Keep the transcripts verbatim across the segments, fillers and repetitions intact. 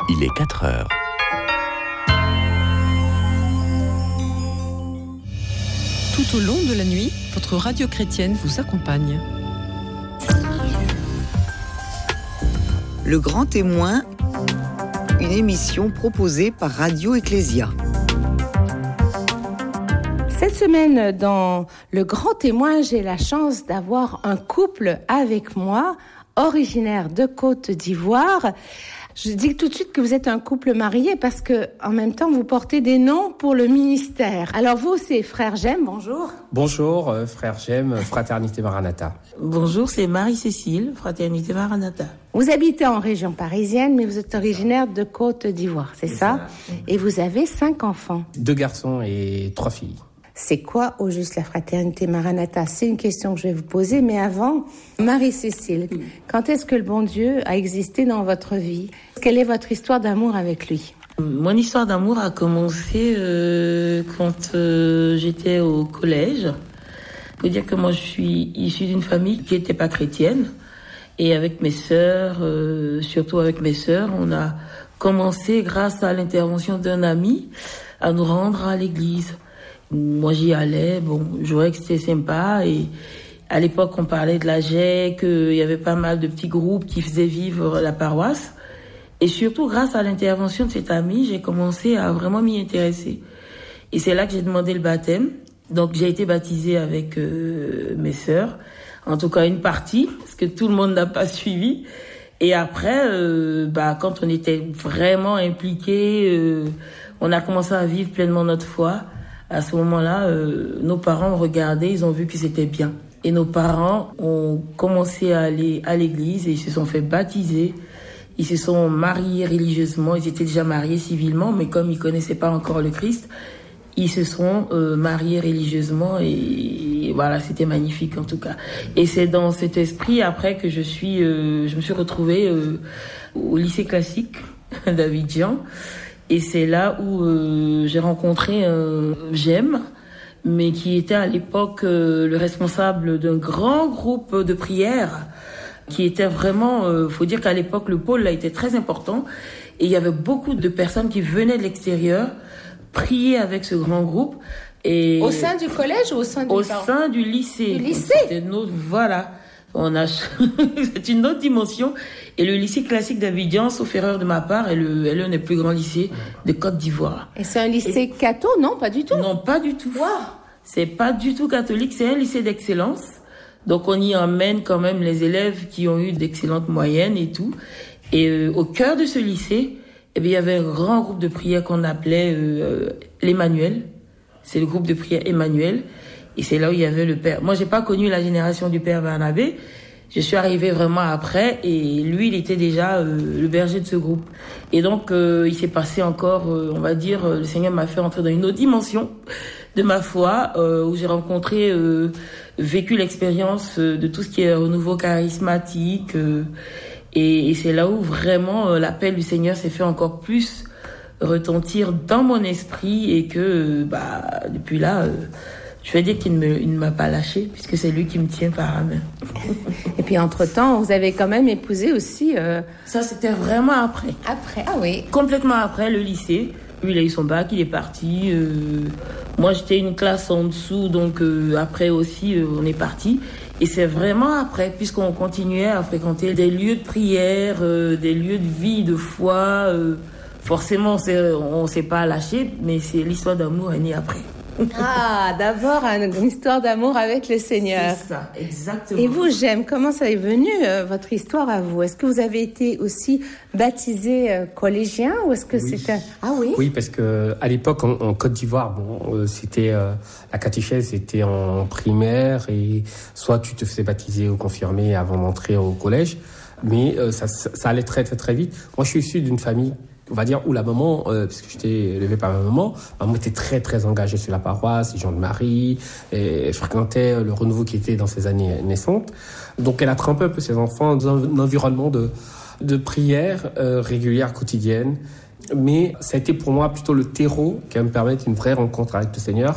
Il est quatre heures. Tout au long de la nuit, votre radio chrétienne vous accompagne. Le Grand Témoin, une émission proposée par Radio Ecclésia. Cette semaine, dans Le Grand Témoin, j'ai la chance d'avoir un couple avec moi, originaire de Côte d'Ivoire. Je dis tout de suite que vous êtes un couple marié parce que, en même temps, vous portez des noms pour le ministère. Alors vous, c'est Frère Jem, bonjour. Bonjour, euh, Frère Jem, Fraternité Maranatha. Bonjour, c'est Marie-Cécile, Fraternité Maranatha. Vous habitez en région parisienne, mais vous êtes originaire de Côte d'Ivoire, c'est, c'est ça, ça Et vous avez cinq enfants. Deux garçons et trois filles. C'est quoi, au juste, la Fraternité Maranatha? C'est une question que je vais vous poser, mais avant, Marie-Cécile, quand est-ce que le bon Dieu a existé dans votre vie? Quelle est votre histoire d'amour avec lui? Mon histoire d'amour a commencé euh, quand euh, j'étais au collège. Il faut dire que moi, je suis issue d'une famille qui n'était pas chrétienne. Et avec mes sœurs, euh, surtout avec mes sœurs, on a commencé, grâce à l'intervention d'un ami, à nous rendre à l'église. Moi, j'y allais, bon, je voyais que c'était sympa. Et à l'époque, on parlait de la G E C, qu'il y avait pas mal de petits groupes qui faisaient vivre la paroisse. Et surtout, grâce à l'intervention de cet ami, j'ai commencé à vraiment m'y intéresser. Et c'est là que j'ai demandé le baptême. Donc, j'ai été baptisée avec euh, mes sœurs. En tout cas, une partie, parce que tout le monde n'a pas suivi. Et après, euh, bah, quand on était vraiment impliqués, euh, on a commencé à vivre pleinement notre foi. À ce moment-là, euh, nos parents ont regardé, ils ont vu que c'était bien. Et nos parents ont commencé à aller à l'église et ils se sont fait baptiser. Ils se sont mariés religieusement, ils étaient déjà mariés civilement, mais comme ils connaissaient pas encore le Christ, ils se sont euh, mariés religieusement et, et voilà, c'était magnifique en tout cas. Et c'est dans cet esprit après que je suis, euh, je me suis retrouvée euh, au lycée classique d'Abidjan. Et c'est là où euh, j'ai rencontré un Jem, mais qui était à l'époque euh, le responsable d'un grand groupe de prière, qui était vraiment, euh, faut dire qu'à l'époque le pôle là était très important, et il y avait beaucoup de personnes qui venaient de l'extérieur prier avec ce grand groupe. Et au sein du collège ou au sein du au parent? sein du lycée. Du lycée. C'était notre, voilà. On a, c'est une autre dimension. Et le lycée classique d'Abidjan, sauf erreur de ma part, est, le, est l'un des plus grands lycées de Côte d'Ivoire. Et c'est un lycée et... catho, non? Pas du tout? Non, pas du tout. Wow. C'est pas du tout catholique, c'est un lycée d'excellence. Donc on y emmène quand même les élèves qui ont eu d'excellentes moyennes et tout. Et euh, au cœur de ce lycée, eh bien, il y avait un grand groupe de prière qu'on appelait euh, l'Emmanuel. C'est le groupe de prière Emmanuel. Et c'est là où il y avait le père. Moi, j'ai pas connu la génération du père Barnabé. Je suis arrivée vraiment après et lui, il était déjà euh, le berger de ce groupe. Et donc, euh, il s'est passé encore, euh, on va dire, euh, le Seigneur m'a fait entrer dans une autre dimension de ma foi, euh, où j'ai rencontré, euh, vécu l'expérience euh, de tout ce qui est renouveau charismatique. Euh, et, et c'est là où vraiment euh, l'appel du Seigneur s'est fait encore plus retentir dans mon esprit et que, euh, bah, depuis là... Euh, je vais dire qu'il ne, me, il ne m'a pas lâché, puisque c'est lui qui me tient par la main. Et puis, entre-temps, vous avez quand même épousé aussi... Euh... Ça, c'était vraiment après. Après, ah oui. Complètement après le lycée. Lui, il a eu son bac, il est parti. Euh... Moi, j'étais une classe en dessous, donc euh, après aussi, euh, on est parti. Et c'est vraiment après, puisqu'on continuait à fréquenter des lieux de prière, euh, des lieux de vie, de foi. Euh... Forcément, c'est, on ne s'est pas lâché, mais c'est l'histoire d'amour est née après. Ah, d'abord une histoire d'amour avec le Seigneur. C'est ça, exactement. Et vous, Jem, comment ça est venu, euh, votre histoire à vous? Est-ce que vous avez été aussi baptisé euh, collégien ou est-ce que oui. c'était... Ah oui? Oui, parce que à l'époque, en, en Côte d'Ivoire, bon, euh, c'était euh, la catéchèse était en primaire et soit tu te faisais baptiser ou confirmer avant d'entrer au collège, mais euh, ça, ça allait très très très vite. Moi, je suis issu d'une famille, on va dire, où la maman, euh, parce que j'étais élevé par ma maman, maman était très très engagée sur la paroisse, les gens de Marie, et fréquentait le renouveau qui était dans ses années naissantes. Donc elle a trempé un peu ses enfants dans un environnement de, de prière euh, régulière, quotidienne. Mais ça a été pour moi plutôt le terreau qui va me permettre une vraie rencontre avec le Seigneur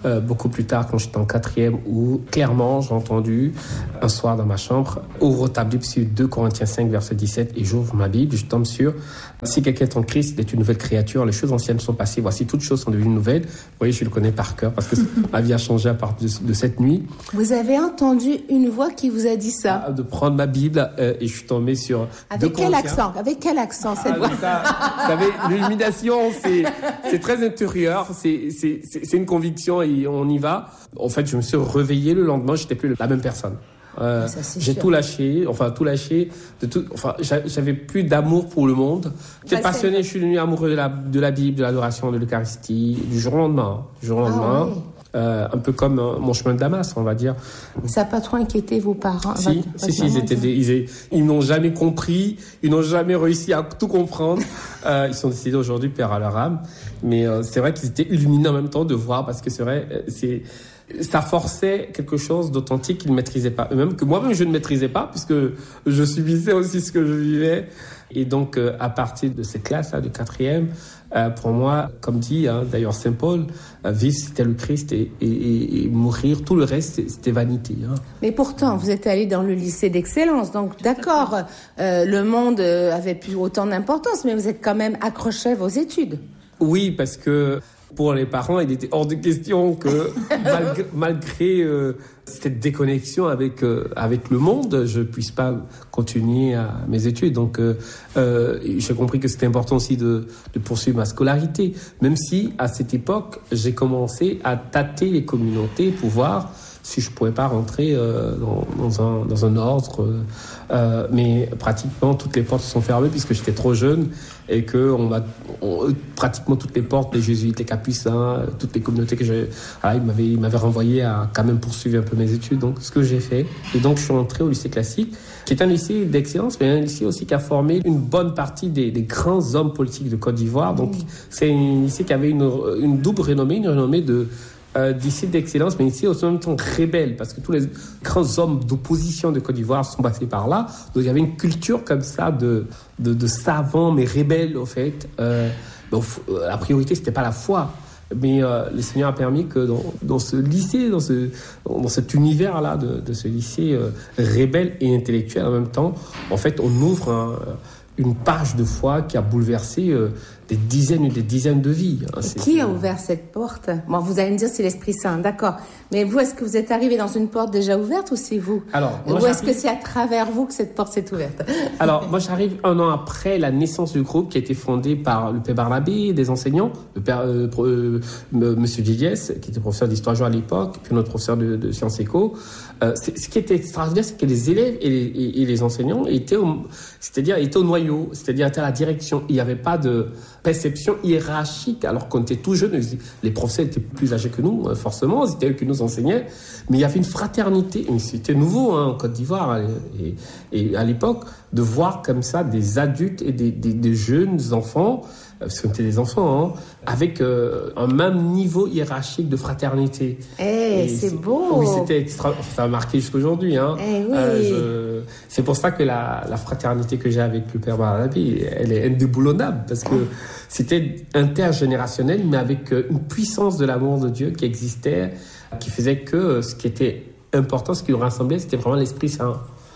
euh, beaucoup plus tard quand j'étais en quatrième, où clairement j'ai entendu un soir dans ma chambre, ouvre ta Bible sur deux Corinthiens cinq, verset dix-sept, et j'ouvre ma Bible, je tombe sur si quelqu'un est en Christ, il est une nouvelle créature, les choses anciennes sont passées, voici toutes choses sont devenues nouvelles. Vous voyez, je le connais par cœur parce que ma vie a changé à partir de, de cette nuit. Vous avez entendu une voix qui vous a dit ça? De prendre ma Bible euh, et je suis tombé sur. Avec quel accent? Avec quel accent cette ah, voix? Ça, vous savez, l'illumination, c'est, c'est très intérieur, c'est, c'est, c'est, c'est une conviction et on y va. En fait, je me suis réveillé le lendemain, j'étais plus la même personne. Euh, ça, j'ai sûr. tout lâché, enfin tout lâché, de tout, enfin j'avais plus d'amour pour le monde. J'étais bah, passionné, c'est... je suis devenu amoureux de la, de la Bible, de l'adoration, de l'Eucharistie, du jour au lendemain, du jour au lendemain. Ah, oui. Euh, un peu comme euh, mon chemin de Damas, on va dire. Ça n'a pas trop inquiété vos parents? Si, votre, si, si, ils étaient, des, ils, ils n'ont jamais compris, ils n'ont jamais réussi à tout comprendre. Euh, ils sont décédés aujourd'hui, père à leur âme. Mais euh, c'est vrai qu'ils étaient illuminés en même temps de voir, parce que c'est vrai, c'est ça forçait quelque chose d'authentique qu'ils ne maîtrisaient pas eux-mêmes, que moi-même je ne maîtrisais pas, puisque je subissais aussi ce que je vivais. Et donc, euh, à partir de cette classe-là, de quatrième, euh, pour moi, comme dit hein, d'ailleurs Saint Paul, euh, vivre c'était le Christ et, et, et, et mourir, tout le reste c'était vanité. Hein. Mais pourtant, vous êtes allé dans le lycée d'excellence, donc d'accord, euh, le monde avait plus autant d'importance, mais vous êtes quand même accroché à vos études. Oui, parce que pour les parents, il était hors de question que, malgré, malgré euh, cette déconnexion avec euh, avec le monde, je puisse pas continuer à mes études. Donc, euh, euh, j'ai compris que c'était important aussi de, de poursuivre ma scolarité, même si à cette époque, j'ai commencé à tâter les communautés pour voir si je pouvais pas rentrer euh, dans, dans un dans un ordre. Euh, mais pratiquement toutes les portes sont fermées puisque j'étais trop jeune et que on va on, pratiquement toutes les portes, les jésuites, les capucins, toutes les communautés que j'ai, voilà, ils m'avaient ils m'avaient renvoyé à quand même poursuivre un peu mes études. Donc ce que j'ai fait, et donc je suis entré au lycée classique, qui est un lycée d'excellence, mais un lycée aussi qui a formé une bonne partie des, des grands hommes politiques de Côte d'Ivoire. Donc c'est un lycée qui avait une une double renommée, une renommée de Euh, lycée d'excellence, mais ici aussi en même temps rebelle, parce que tous les grands hommes d'opposition de Côte d'Ivoire sont passés par là. Donc il y avait une culture comme ça de, de, de savants, mais rebelles, au fait. Euh, donc, la priorité, c'était pas la foi. Mais euh, le Seigneur a permis que dans, dans ce lycée, dans, ce, dans cet univers-là de, de ce lycée euh, rebelle et intellectuel en même temps, en fait, on ouvre un, une page de foi qui a bouleversé euh, des dizaines et des dizaines de vies. Hein, et qui a ouvert cette porte? Bon, vous allez me dire c'est l'Esprit Saint, d'accord. Mais vous, est-ce que vous êtes arrivé dans une porte déjà ouverte ou c'est vous? Alors, moi, ou est-ce que c'est à travers vous que cette porte s'est ouverte? Alors, moi, j'arrive un an après la naissance du groupe qui a été fondé par le Père Barnabé, des enseignants, le Père euh, euh, Monsieur Didiès, qui était professeur d'histoire-géo à l'époque, puis notre professeur de, de sciences éco. Euh, c'est, ce qui était extraordinaire, c'est que les élèves et les, et, et les enseignants étaient au, c'est-à-dire étaient au noyau, c'est-à-dire étaient à la direction. Il n'y avait pas de perception hiérarchique, alors qu'on était tout jeunes. Les professeurs étaient plus âgés que nous, forcément, c'était eux qui nous enseignaient. Mais il y avait une fraternité, c'était nouveau hein, en Côte d'Ivoire et, et à l'époque, de voir comme ça des adultes et des, des, des jeunes enfants, parce qu'on était des enfants, hein, avec euh, un même niveau hiérarchique de fraternité. Eh, c'est, c'est beau. Oui, c'était extra. Ça a marqué jusqu'aujourd'hui. Hein. Eh oui. Euh, je, c'est pour ça que la, la fraternité que j'ai avec le Père Barnabé, elle est indéboulonnable, parce que c'était intergénérationnel, mais avec une puissance de l'amour de Dieu qui existait, qui faisait que ce qui était important, ce qui nous rassemblait, c'était vraiment l'Esprit Saint.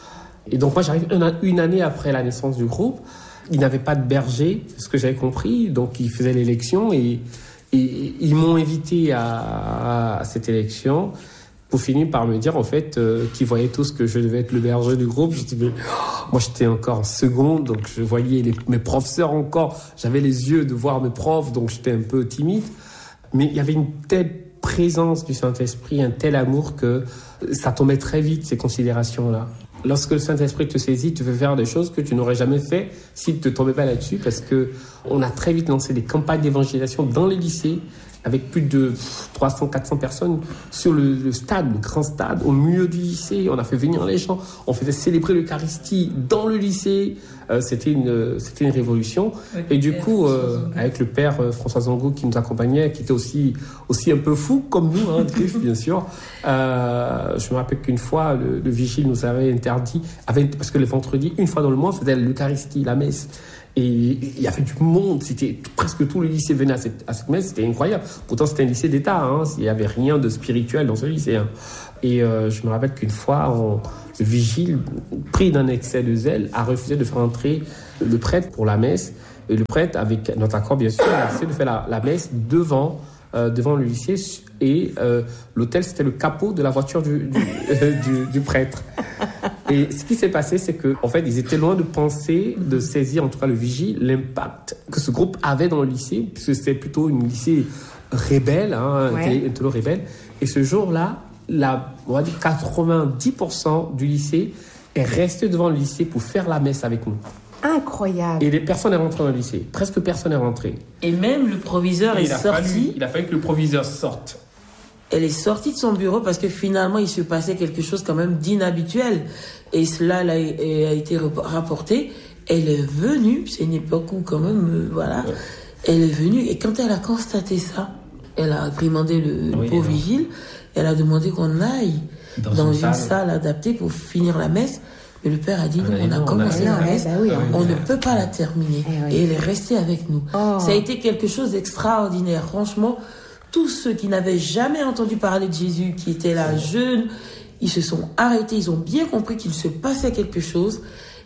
Et donc moi, j'arrive une, une année après la naissance du groupe. Ils n'avaient pas de berger, c'est ce que j'avais compris, donc ils faisaient l'élection et, et ils m'ont invité à, à cette élection pour finir par me dire en fait euh, qu'ils voyaient tous que je devais être le berger du groupe. Je dis, mais, oh, moi j'étais encore en seconde, donc je voyais les, mes professeurs encore, j'avais les yeux de voir mes profs, donc j'étais un peu timide. Mais il y avait une telle présence du Saint-Esprit, un tel amour que ça tombait très vite, ces considérations-là. Lorsque le Saint-Esprit te saisit, tu veux faire des choses que tu n'aurais jamais fait s'il ne te tombait pas là-dessus, parce que on a très vite lancé des campagnes d'évangélisation dans les lycées, avec plus de trois cents, quatre cents personnes sur le, le stade, le grand stade, au milieu du lycée. On a fait venir les gens, on faisait célébrer l'Eucharistie dans le lycée. Euh, c'était une, c'était une révolution. Avec et du coup, euh, avec le père euh, François Zongo qui nous accompagnait, qui était aussi, aussi un peu fou, comme nous, hein, Griff, bien sûr. Euh, je me rappelle qu'une fois, le, le vigile nous avait interdit, avait, parce que le vendredi, une fois dans le mois, on faisait l'Eucharistie, la messe. Et il y avait du monde, c'était presque tout le lycée venait à cette, à cette messe, c'était incroyable. Pourtant, c'était un lycée d'État, hein, il n'y avait rien de spirituel dans ce lycée. Hein. Et euh, je me rappelle qu'une fois, on, le vigile, pris d'un excès de zèle, a refusé de faire entrer le prêtre pour la messe. Et le prêtre, avec notre accord bien sûr, a essayé de faire la, la messe devant, euh, devant le lycée. Et euh, l'autel, c'était le capot de la voiture du, du, euh, du, du prêtre. Et ce qui s'est passé, c'est que, en fait, ils étaient loin de penser, de saisir, en tout cas le vigile, l'impact que ce groupe avait dans le lycée, puisque c'était plutôt une lycée rebelle, hein, ouais. un télo rebelle. Et ce jour-là, la, on va dire quatre-vingt-dix pour cent du lycée est resté devant le lycée pour faire la messe avec nous. Incroyable. Et les personnes sont rentrées dans le lycée. Presque personne n'est rentré. Et même le proviseur Et est il sorti. Fallu, il a fallu que le proviseur sorte. Elle est sortie de son bureau parce que finalement, il se passait quelque chose quand même d'inhabituel. Et cela a, a été rapporté. Elle est venue, c'est une époque où quand même, euh, voilà. Ouais. Elle est venue et quand elle a constaté ça, elle a demandé le, oui, le pauvre vigile. Elle a demandé qu'on aille dans, dans une, une salle. salle adaptée pour finir la messe. Mais le père a dit, ah, non, on a non, commencé on a... la messe, bah oui, on, on ne peut pas la terminer. Et, oui. et elle est restée avec nous. Oh. Ça a été quelque chose d'extraordinaire. Franchement, tous ceux qui n'avaient jamais entendu parler de Jésus, qui étaient là jeunes, ils se sont arrêtés, ils ont bien compris qu'il se passait quelque chose.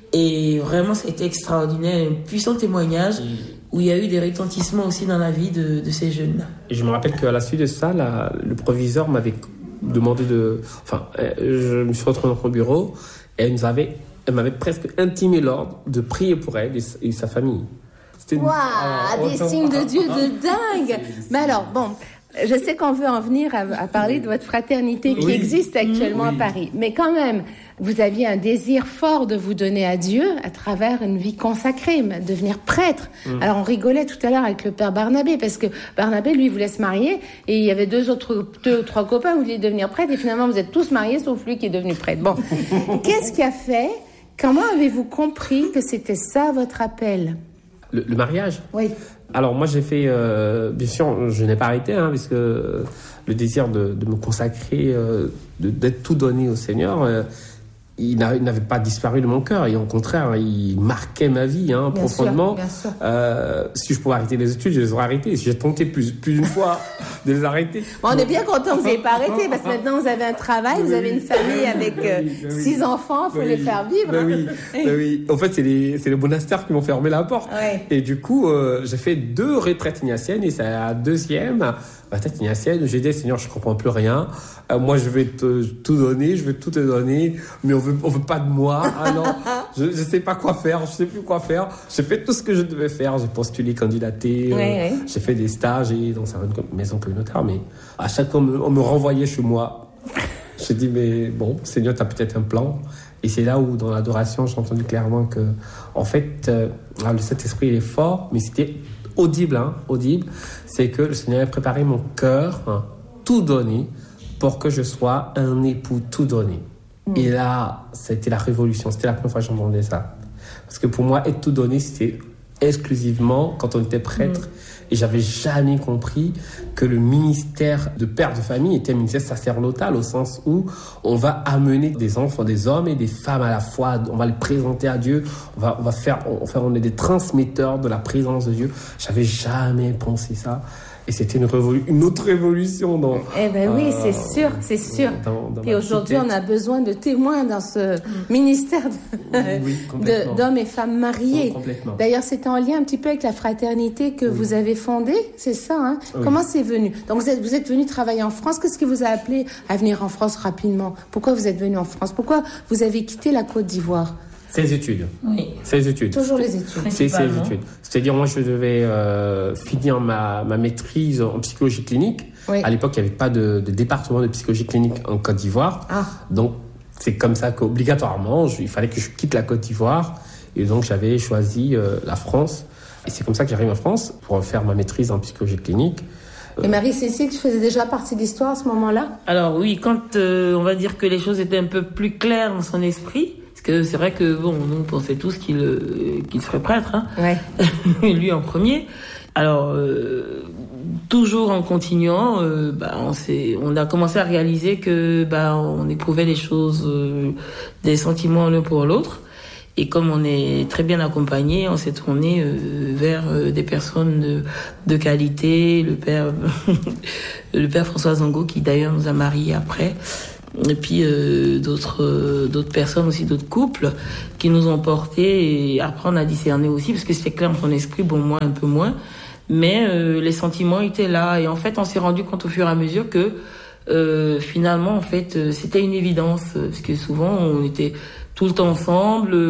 Et vraiment, ça a été extraordinaire, un puissant témoignage et... où il y a eu des retentissements aussi dans la vie de, de ces jeunes-là. Et je me rappelle qu'à la suite de ça, la, le proviseur m'avait demandé de... Enfin, je me suis retrouvé dans son bureau et elle, nous avait, elle m'avait presque intimé l'ordre de prier pour elle et, et sa famille. Waouh, wow, des signes de Dieu de dingue. Mais alors, bon, je sais qu'on veut en venir à, à parler de votre fraternité qui oui. existe actuellement oui. à Paris. Mais quand même, vous aviez un désir fort de vous donner à Dieu à travers une vie consacrée, devenir prêtre. Mm. Alors, on rigolait tout à l'heure avec le père Barnabé, parce que Barnabé, lui, voulait se marier, et il y avait deux autres, deux ou trois copains qui voulaient devenir prêtres, et finalement, vous êtes tous mariés, sauf lui qui est devenu prêtre. Bon, qu'est-ce qui a fait? Comment avez-vous compris que c'était ça, votre appel? Le, le mariage? Oui. Alors moi j'ai fait, euh, bien sûr je n'ai pas arrêté, hein, parce que euh, le désir de, de me consacrer, euh, de, d'être tout donné au Seigneur, euh, il, n'a, il n'avait pas disparu de mon cœur, et au contraire il marquait ma vie hein, bien profondément. Sûr, bien sûr. Euh, si je pouvais arrêter les études, je les aurais arrêtées. J'ai tenté plus, plus d'une fois de les arrêter. Bon, on est bien content que vous n'ayez pas arrêté, parce que maintenant vous avez un travail, vous avez une famille avec euh, oui, oui, six enfants, il faut oui, les faire vivre. Ben oui, ben oui. En fait c'est les, c'est les monastères qui m'ont fermé la porte. Ouais. Et du coup euh, j'ai fait deux retraites ignatiennes, et c'est la deuxième retraite ignatienne où j'ai dit Seigneur, je ne comprends plus rien. Euh, moi je vais te tout donner, je vais tout te donner, mais on veut, on veut pas de moi. Ah non, je ne sais pas quoi faire, je ne sais plus quoi faire. J'ai fait tout ce que je devais faire, j'ai postulé, candidaté, euh, ouais, ouais. j'ai fait des stages et dans certaines maisons communautaires, mais à chaque fois on me, on me renvoyait chez moi. J'ai dit mais bon, Seigneur, tu as peut-être un plan. Et c'est là où dans l'adoration j'ai entendu clairement que en fait euh, le Saint-Esprit il est fort, mais c'était audible, hein, audible, c'est que le Seigneur a préparé mon cœur, hein, tout donné, pour que je sois un époux tout donné. Mmh. Et là, c'était la révolution, c'était la première fois que j'entendais ça. Parce que pour moi, être tout donné, c'était exclusivement quand on était prêtre. Mmh. Et j'avais jamais compris que le ministère de père de famille était un ministère sacerdotal, au sens où on va amener des enfants, des hommes et des femmes à la fois, on va les présenter à Dieu, on va, on va faire, on, faire, on est des transmetteurs de la présence de Dieu. J'avais jamais pensé ça. Et c'était une, révolu- une autre révolution dans... Eh ben oui, euh, c'est sûr, c'est sûr. Dans, dans et aujourd'hui, on a besoin de témoins dans ce mmh. ministère de, oui, de, d'hommes et femmes mariés. Oh, D'ailleurs, c'était en lien un petit peu avec la fraternité que oui. vous avez fondée, c'est ça, hein? Oui. Comment c'est venu? Donc, vous êtes, vous êtes venu travailler en France. Qu'est-ce qui vous a appelé à venir en France rapidement? Pourquoi vous êtes venu en France? Pourquoi vous avez quitté la Côte d'Ivoire? Ses études. Oui. Ses études. Toujours les études. C'est ses études. C'est-à-dire, moi, je devais euh, finir ma, ma maîtrise en psychologie clinique. Oui. À l'époque, il n'y avait pas de, de département de psychologie clinique en Côte d'Ivoire. Ah. Donc, c'est comme ça qu'obligatoirement, je, il fallait que je quitte la Côte d'Ivoire. Et donc, j'avais choisi euh, la France. Et c'est comme ça que j'arrive en France pour faire ma maîtrise en psychologie clinique. Et Marie-Cécile, tu faisais déjà partie de l'histoire à ce moment-là? Alors oui, quand euh, on va dire que les choses étaient un peu plus claires dans son esprit, parce que c'est vrai que bon, nous pensait tous qu'il, euh, qu'il serait prêtre, hein. Ouais. Lui en premier. Alors euh, toujours en continuant, euh, bah, on s'est, on a commencé à réaliser que bah on éprouvait les choses, euh, des sentiments l'un pour l'autre. Et comme on est très bien accompagné, on s'est tourné euh, vers euh, des personnes de, de qualité, le père, le père François Zongo, qui d'ailleurs nous a mariés après, et puis euh, d'autres, euh, d'autres personnes aussi, d'autres couples qui nous ont portés. Et après, on a discerné aussi, parce que c'était clair dans son esprit, bon, moi un peu moins, mais euh, les sentiments étaient là. Et en fait, on s'est rendu compte au fur et à mesure que euh, finalement, en fait, c'était une évidence, parce que souvent, on était tout le temps ensemble.